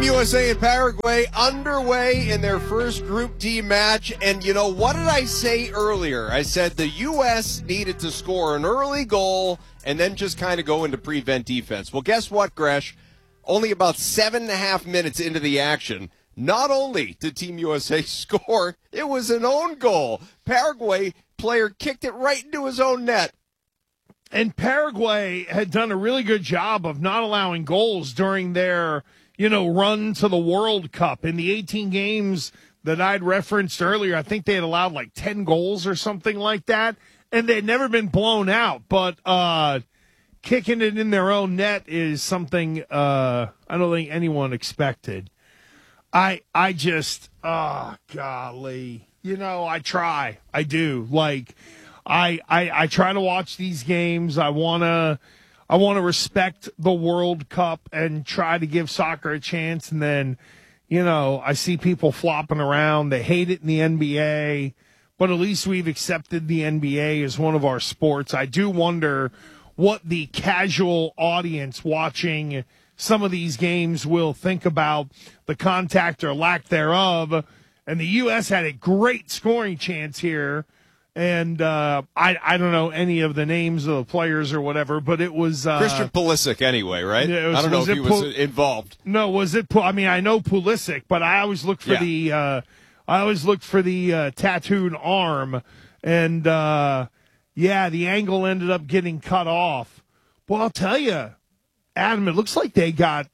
USA and Paraguay underway in their first Group D match. And, you know, what did I say earlier? I said the U.S. needed to score an early goal and then just kind of go into prevent defense. Well, guess what, Gresh? Only about 7.5 minutes into the action, not only did Team USA score, it was an own goal. Paraguay player kicked it right into his own net. And Paraguay had done a really good job of not allowing goals during their, run to the World Cup. In the 18 games that I'd referenced earlier, I think they had allowed like 10 goals or something like that. And they'd never been blown out. But kicking it in their own net is something I don't think anyone expected. I just, golly. I try. I do. I try to watch these games. I wanna respect the World Cup and try to give soccer a chance. And then, I see people flopping around. They hate it in the NBA, but at least we've accepted the NBA as one of our sports. I do wonder what the casual audience watching some of these games will think about the contact or lack thereof. And the U.S. had a great scoring chance here. And I don't know any of the names of the players or whatever, but it was Christian Pulisic anyway, right? I don't know if he was involved. No, was it? I mean, I know Pulisic, but I always look for the tattooed arm, and the angle ended up getting cut off. Well, I'll tell you, Adam, it looks like they got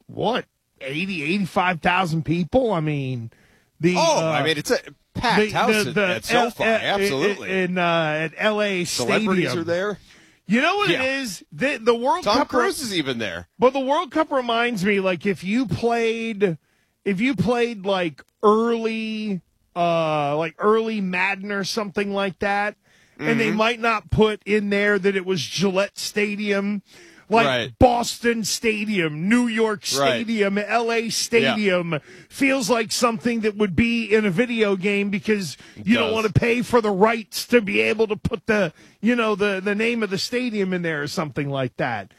85,000 people. I mean, it's a packed house at SoFi, absolutely. At LA Celebrities Stadium. are there. You know what it is? The World Cup. Tom Cruise is even there. But the World Cup reminds me, like, if you played like early Madden or something like that, and they might not put in there that it was Gillette Stadium. Like Boston Stadium, New York Stadium, LA Stadium feels like something that would be in a video game because you don't want to pay for the rights to be able to put the name of the stadium in there or something like that.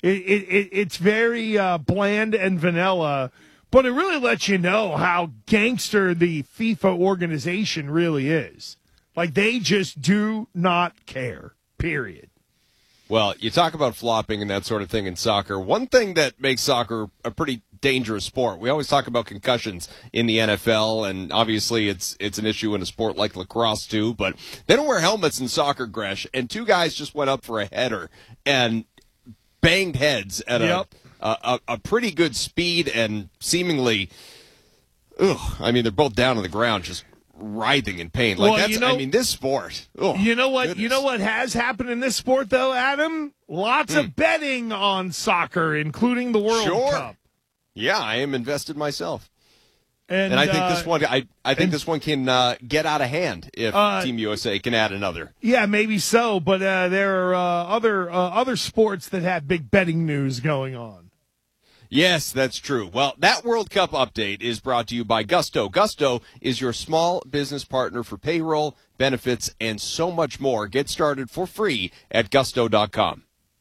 It's very bland and vanilla, but it really lets you know how gangster the FIFA organization really is. Like, they just do not care, period. Well, you talk about flopping and that sort of thing in soccer. One thing that makes soccer a pretty dangerous sport, we always talk about concussions in the NFL, and obviously it's an issue in a sport like lacrosse too, but they don't wear helmets in soccer, Gresh, and two guys just went up for a header and banged heads at a pretty good speed and seemingly, they're both down on the ground just writhing in pain. This sport. You know what has happened in this sport, though, Adam? Lots of betting on soccer, including the World Cup. Yeah, I am invested myself. And I think this one, this one can get out of hand if Team USA can add another. Yeah, maybe so. But there are other sports that have big betting news going on. Yes, that's true. Well, that World Cup update is brought to you by Gusto. Gusto is your small business partner for payroll, benefits, and so much more. Get started for free at gusto.com.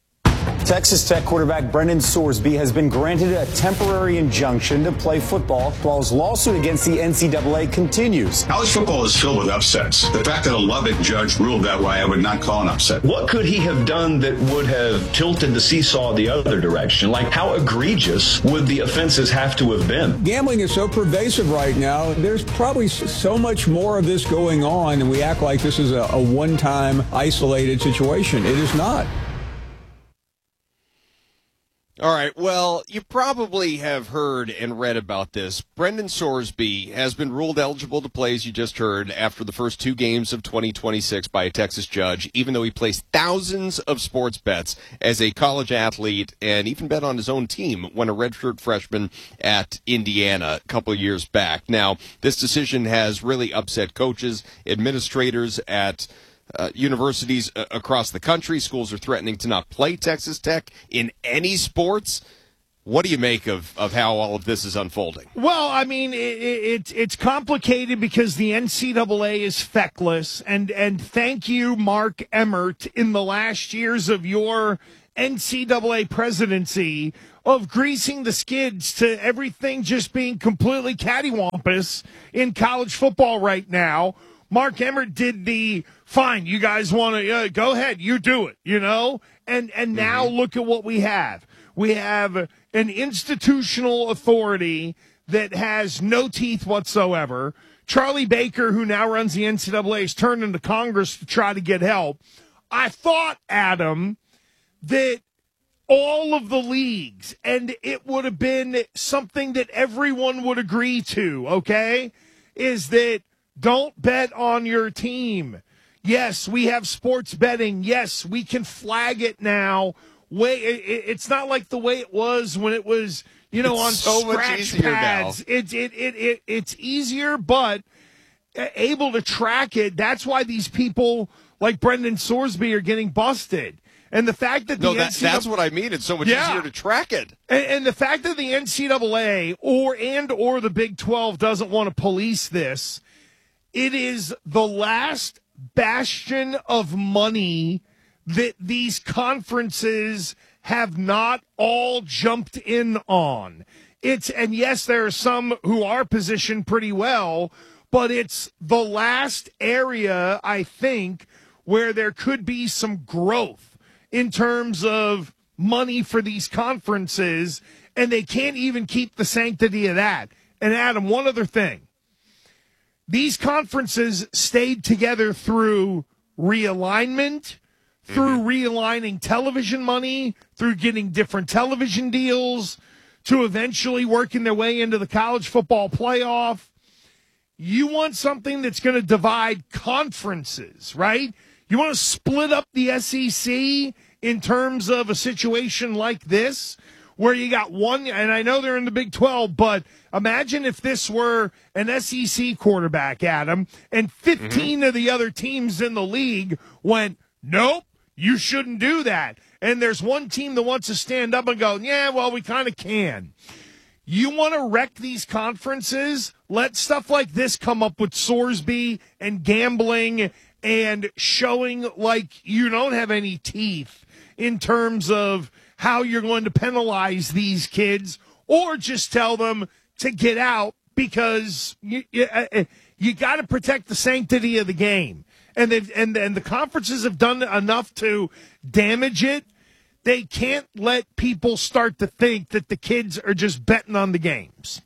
Texas Tech quarterback Brendan Sorsby has been granted a temporary injunction to play football while his lawsuit against the NCAA continues. College football is filled with upsets. The fact that a Lubbock judge ruled that way, I would not call an upset. What could he have done that would have tilted the seesaw the other direction? Like, how egregious would the offenses have to have been? Gambling is so pervasive right now. There's probably so much more of this going on, and we act like this is a one-time isolated situation. It is not. All right, well, you probably have heard and read about this. Brendan Sorsby has been ruled eligible to play, as you just heard, after the first two games of 2026 by a Texas judge, even though he placed thousands of sports bets as a college athlete and even bet on his own team when a redshirt freshman at Indiana a couple of years back. Now, this decision has really upset coaches, administrators at universities across the country. Schools are threatening to not play Texas Tech in any sports. What do you make of how all of this is unfolding? Well, I mean, it's complicated because the NCAA is feckless, and thank you, Mark Emmert, in the last years of your NCAA presidency of greasing the skids to everything just being completely cattywampus in college football right now. Mark Emmert did the, fine, you guys want to, go ahead, you do it, And now look at what we have. We have an institutional authority that has no teeth whatsoever. Charlie Baker, who now runs the NCAA, has turned into Congress to try to get help. I thought, Adam, that all of the leagues, and it would have been something that everyone would agree to, okay, is that don't bet on your team. Yes, we have sports betting. Yes, we can flag it now. It's not like the way it was when it was, on so scratch pads. It's easier, but able to track it. That's why these people like Brendan Sorsby are getting busted. And the fact that that's what I mean. It's so much easier to track it. And the fact that the NCAA or the Big 12 doesn't want to police this, it is the last bastion of money that these conferences have not all jumped in on. And yes, there are some who are positioned pretty well, but it's the last area, I think, where there could be some growth in terms of money for these conferences, and they can't even keep the sanctity of that. And Adam, one other thing. These conferences stayed together through realignment, through realigning television money, through getting different television deals, to eventually working their way into the college football playoff. You want something that's going to divide conferences, right? You want to split up the SEC in terms of a situation like this, where you got one, and I know they're in the Big 12, but imagine if this were an SEC quarterback, Adam, and 15 of the other teams in the league went, nope, you shouldn't do that. And there's one team that wants to stand up and go, yeah, well, we kind of can. You want to wreck these conferences? Let stuff like this come up with Sorsby and gambling and showing like you don't have any teeth in terms of how you're going to penalize these kids, or just tell them to get out because you got to protect the sanctity of the game. And the conferences have done enough to damage it. They can't let people start to think that the kids are just betting on the games.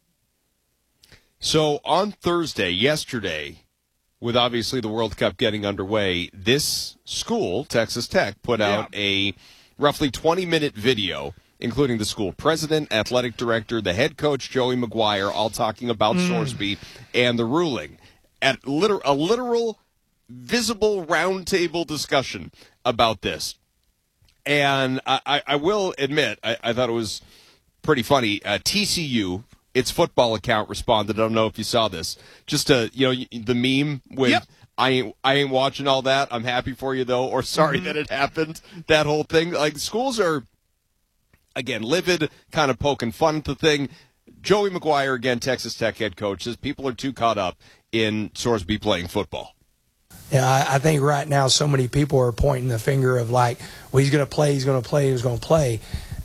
So on Thursday, yesterday, with obviously the World Cup getting underway, this school, Texas Tech, put out a roughly 20-minute video, including the school president, athletic director, the head coach, Joey McGuire, all talking about Sorsby and the ruling. At a literal, visible roundtable discussion about this. And I will admit, I thought it was pretty funny. TCU, its football account, responded. I don't know if you saw this. Just the meme with, I ain't watching all that. I'm happy for you, though, or sorry that it happened. That whole thing. Like, schools are, again, livid, kind of poking fun at the thing. Joey McGuire, again, Texas Tech head coach, says people are too caught up in Sorsby playing football. Yeah, I think right now so many people are pointing the finger of like, well, he's going to play, he's going to play, he's going to play.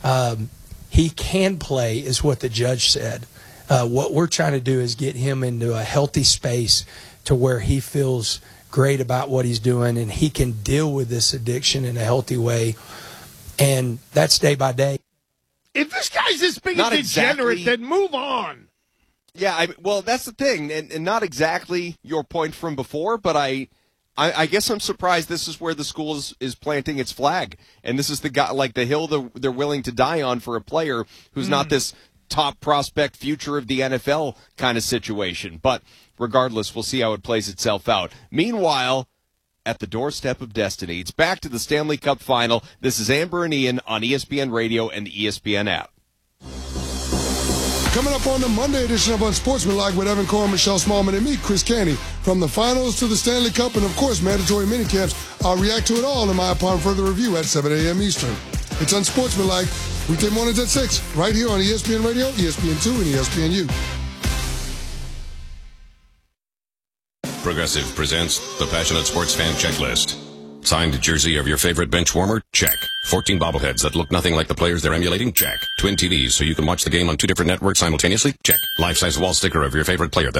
He can play is what the judge said. What we're trying to do is get him into a healthy space to where he feels great about what he's doing and he can deal with this addiction in a healthy way. And that's day by day. If this guy's this big a degenerate, then move on. Yeah, well, that's the thing, and not exactly your point from before, but I guess I'm surprised this is where the school is planting its flag, and this is the guy, like the hill they're willing to die on for a player who's not this top prospect future of the NFL kind of situation. But regardless, we'll see how it plays itself out. Meanwhile, at the doorstep of destiny, it's back to the Stanley Cup Final. This is Amber and Ian on ESPN Radio and the ESPN app. Coming up on the Monday edition of Unsportsmanlike with Evan Cohen, Michelle Smallman, and me, Chris Canty. From the finals to the Stanley Cup and, of course, mandatory minicamps, I'll react to it all in my upon further review at 7 a.m. Eastern. It's Unsportsmanlike, weekday mornings at 6, right here on ESPN Radio, ESPN2, and ESPNU. Progressive presents the Passionate Sports Fan Checklist. Signed jersey of your favorite bench warmer? Check. 14 bobbleheads that look nothing like the players they're emulating? Check. Twin TVs so you can watch the game on 2 different networks simultaneously? Check. Life-size wall sticker of your favorite player that